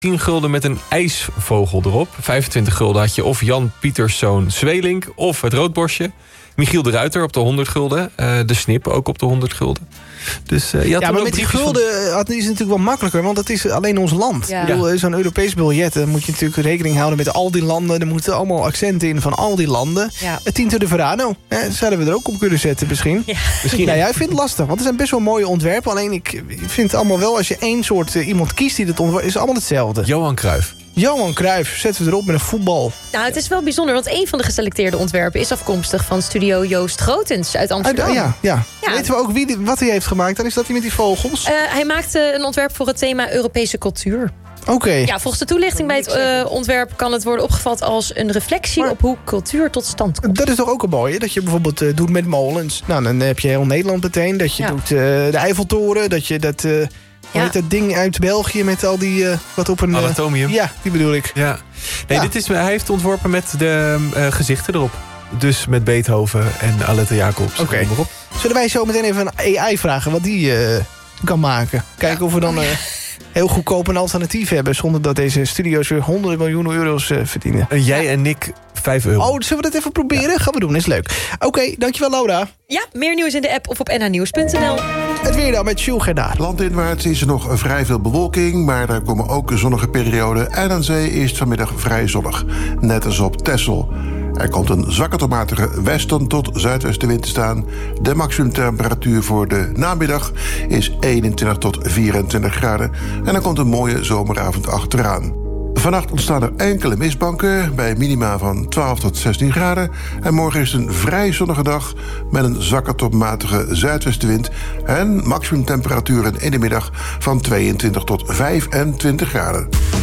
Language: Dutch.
10 gulden met een ijsvogel erop. 25 gulden had je of Jan Pieterszoon Zweelink of het roodborstje. Michiel de Ruiter op de 100 gulden. De Snip ook op de 100 gulden. Dus, maar met die gulden is het natuurlijk wel makkelijker. Want dat is alleen ons land. Ja. Zo'n Europees biljet, dan moet je natuurlijk rekening houden met al die landen. Er moeten allemaal accenten in van al die landen. Ja. Het Tinto de Verano. Zouden we er ook op kunnen zetten misschien. Ja. Misschien. Nou, jij vindt het lastig. Want het zijn best wel mooie ontwerpen. Alleen ik vind het allemaal wel, als je één soort iemand kiest die het ontwerpt, is allemaal hetzelfde. Johan Cruijff. Johan Cruijff, zetten we erop met een voetbal. Nou, het is wel bijzonder, want een van de geselecteerde ontwerpen is afkomstig van studio Joost Grotens uit Amsterdam. Ja. Weten we ook wat hij heeft gemaakt? Dan is dat hij met die vogels? Hij maakte een ontwerp voor het thema Europese cultuur. Oké. Ja, volgens de toelichting bij het ontwerp kan het worden opgevat als een reflectie op hoe cultuur tot stand komt. Dat is toch ook een mooie, dat je bijvoorbeeld doet met molens. Nou, dan heb je heel Nederland meteen. Dat je doet de Eiffeltoren, dat je dat... Hoe heet dat ding uit België met al die... wat op een Anatomium. Ja, die bedoel ik. Ja. Nee, hij heeft ontworpen met de gezichten erop. Dus met Beethoven en Aletta Jacobs. Oké. Zullen wij zo meteen even een AI vragen wat die kan maken? Kijken of we dan heel goedkoop een alternatief hebben, zonder dat deze studio's weer honderden miljoenen euro's verdienen. En jij en ik €5. Oh, zullen we dat even proberen? Ja. Gaan we doen, is leuk. Oké, dankjewel Laura. Ja, meer nieuws in de app of op nhnieuws.nl. Het weer dan met Jules Gerdaar. Landinwaarts is er nog vrij veel bewolking, maar daar komen ook zonnige perioden. En aan zee is het vanmiddag vrij zonnig, net als op Texel. Er komt een zwakke tot matige westen tot zuidwestenwind te staan. De maximumtemperatuur voor de namiddag is 21 tot 24 graden. En dan komt een mooie zomeravond achteraan. Vannacht ontstaan er enkele mistbanken bij minima van 12 tot 16 graden. En morgen is het een vrij zonnige dag met een zwakke tot matige zuidwestenwind. En maximumtemperaturen in de middag van 22 tot 25 graden.